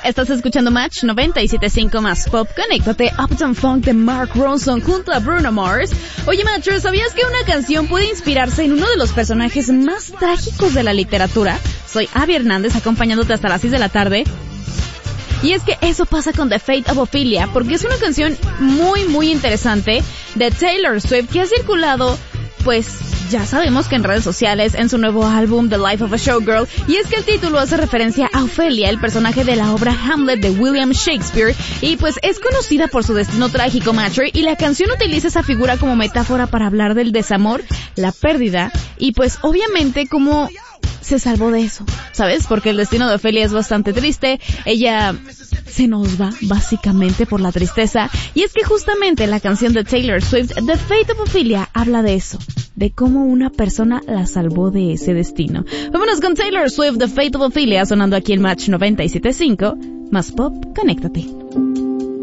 Estás escuchando Match 97.5 más Pop. Conéctate, Uptown Funk de Mark Ronson junto a Bruno Mars. Oye, Matcher, ¿sabías que una canción puede inspirarse en uno de los personajes más trágicos de la literatura? Soy Abby Hernández, acompañándote hasta las 6 de la tarde. Y es que eso pasa con The Fate of Ophelia, porque es una canción muy interesante de Taylor Swift que ha circulado, pues ya sabemos que en redes sociales, en su nuevo álbum The Life of a Showgirl, y es que el título hace referencia a Ofelia, el personaje de la obra Hamlet de William Shakespeare, y pues es conocida por su destino trágico, Matcher, y la canción utiliza esa figura como metáfora para hablar del desamor, la pérdida, y pues obviamente como se salvó de eso, ¿sabes? Porque el destino de Ofelia es bastante triste, ella se nos va básicamente por la tristeza, y es que justamente la canción de Taylor Swift, The Fate of Ophelia, habla de eso, de cómo una persona la salvó de ese destino. Vámonos con Taylor Swift, The Fate of Ophelia, sonando aquí en Match 97.5, más Pop, conéctate.